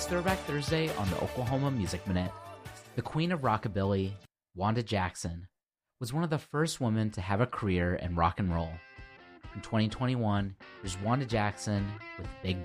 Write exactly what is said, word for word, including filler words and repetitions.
It's Throwback Thursday on the Oklahoma Music Minute. The Queen of Rockabilly, Wanda Jackson, was one of the first women to have a career in rock and roll. In twenty twenty-one, there's Wanda Jackson with Big